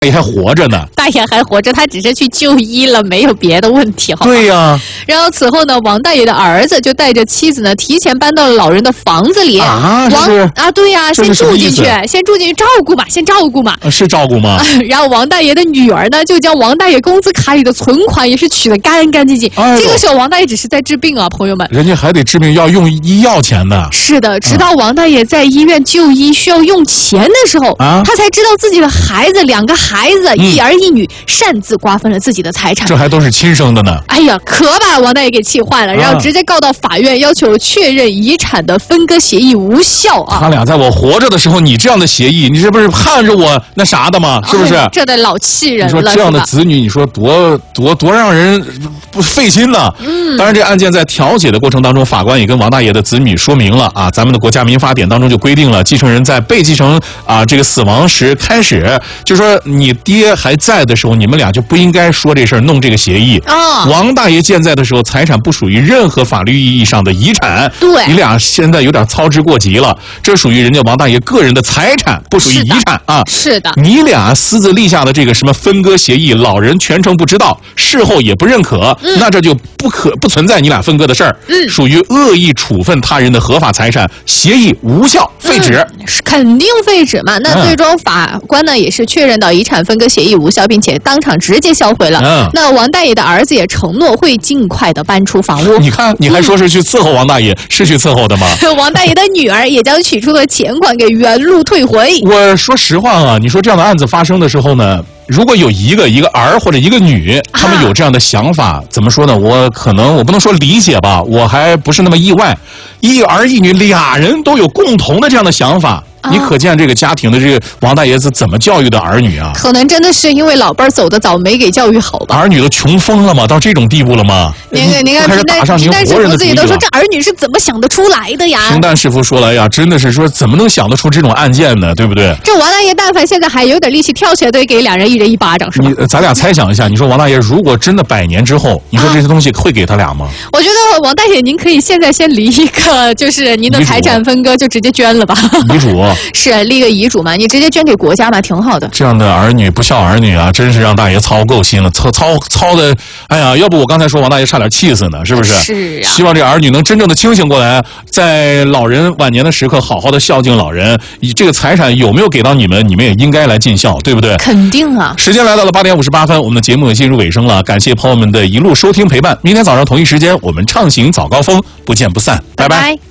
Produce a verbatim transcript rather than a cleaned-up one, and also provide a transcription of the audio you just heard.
也还活着呢。 大爷还活着，他只是去就医了，没有别的问题。好对呀、啊。 然后此后呢，王大爷的儿子就带着妻子呢，提前搬到了老人的房子里。 啊， 王啊，对呀、啊，先住进去，先住进去照顾嘛，先照顾嘛。 啊、是照顾吗？ 然后王大爷的女儿呢，就将王大爷工资卡里的存款也是取得干干净净。哎、这个时候，王大爷只是在治病啊，朋友们。 人家还得治病，要用医药钱的。 是的，直到王大爷在医院就医需要用钱的时候，啊、他才知道自己的孩子两个孩子、嗯、一儿一女擅自瓜分了自己的财产， 这还都是亲生的呢。 哎呀，可把王大爷给气坏了，然后直接告到法院，要求确认遗产的分割协议无效啊！ 他俩在我活着的时候，你这样的协议，你这不是盼着我那啥的吗？是不是？ 哎、这得老气人了。 你说这样的子女，你说多多多让人不费心呢？嗯。当然，这案件在调解的过程当中，法官也跟王大爷的子女说明了啊，咱们的国家民法典当中就规定了，继承人在被继承啊这个死亡时开始，就说你爹还在的时候，你们俩就不应该说这事儿，弄这个协议啊。王大爷健在的时候，财产不属于任何法律意义上的遗产。 对， 你俩现在有点操之过急了，这属于人家王大爷个人的财产，不属于遗产啊。 是的， 你俩私自立下的这个什么分割协议，老人全程不知道，事后也不认可，嗯、那这就不可不存在你俩分割的事儿，嗯，属于恶意处分他人的合法财产，协议无效，废止。 嗯、肯定废止嘛。那最终法官呢、嗯、也是确认到遗产分割协议无效，并且当场直接销毁了。嗯、那王大爷的儿子也承诺会尽快的搬出房屋。 你看，你还说是去伺候王大爷，嗯、是去伺候的吗？ 王大爷的女儿也将取出的钱款给原路退回。 我说实话啊，你说这样的案子发生的时候呢，如果有一个一个儿或者一个女，他们有这样的想法，啊、怎么说呢？我可能我不能说理解吧，我还不是那么意外。一儿一女俩人都有共同的这样的想法。你可见这个家庭的这个王大爷子怎么教育的儿女啊？ 可能真的是因为老辈儿走得早，没给教育好吧？ 儿女都穷疯了吗？到这种地步了吗？ 您看，您看， 开始打上您活人的主意了。 自己都说这儿女是怎么想得出来的呀？ 平淡师傅说来呀，真的是说怎么能想得出这种案件呢？对不对？ 这王大爷但凡现在还有点力气，跳起来得给两人一人一巴掌，是吧？ 你咱俩猜想一下，你说王大爷如果真的百年之后，你说这些东西会给他俩吗？ 我觉得王大爷您可以现在先立一个，就是您的财产分割就直接捐了吧。 遗嘱是立个遗嘱嘛，你直接捐给国家嘛，挺好的。 这样的儿女不孝儿女啊，真是让大爷操够心了，操操操的，哎呀，要不我刚才说王大爷差点气死呢，是不是？ 是啊。 希望这儿女能真正的清醒过来，在老人晚年的时刻，好好的孝敬老人。这个财产有没有给到你们，你们也应该来尽孝，对不对？ 肯定啊。 时间来到了八点五十八分，我们的节目也进入尾声了，感谢朋友们的一路收听陪伴。明天早上同一时间，我们畅行早高峰，不见不散，拜拜。拜拜。